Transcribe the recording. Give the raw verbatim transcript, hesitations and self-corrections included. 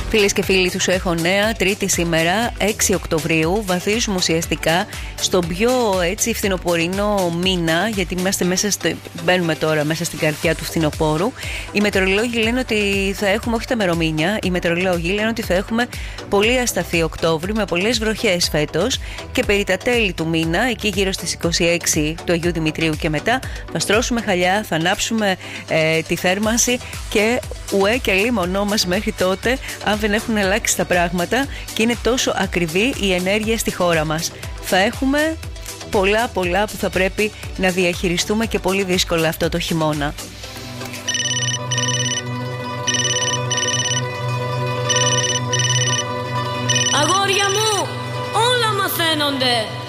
Φίλες και φίλοι, τους έχω νέα. Τρίτη σήμερα, έξι Οκτωβρίου, βαδίζουμε ουσιαστικά στον πιο έτσι φθινοπορεινό μήνα, γιατί είμαστε μέσα στο, μπαίνουμε τώρα μέσα στην καρδιά του φθινοπόρου. Οι μετεωρολόγοι λένε ότι θα έχουμε, όχι τα μερομήνια, οι μετεωρολόγοι λένε ότι θα έχουμε πολύ ασταθή Οκτώβρη με πολλές βροχές φέτος, και περί τα τέλη του μήνα, εκεί γύρω στις είκοσι έξι του Αγίου Δημητρίου και μετά, θα στρώσουμε χαλιά, θα ανάψουμε ε, τη θέρμανση και ουέ και λίμωνό μας μέχρι τότε, αν δεν έχουν αλλάξει τα πράγματα και είναι τόσο ακριβή η ενέργεια στη χώρα μας. Θα έχουμε πολλά πολλά που θα πρέπει να διαχειριστούμε και πολύ δύσκολα αυτό το χειμώνα. Αγόρια μου, όλα μαθαίνονται.